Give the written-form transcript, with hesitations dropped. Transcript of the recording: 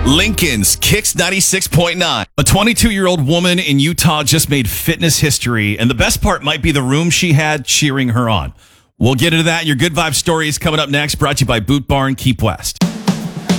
Lincoln's Kicks 96.9. A 22-year-old woman in Utah just made fitness history, and the best part might be the room she had cheering her on. We'll get into that. Your Good Vibe story is coming up next, brought to you by Boot Barn Keep West.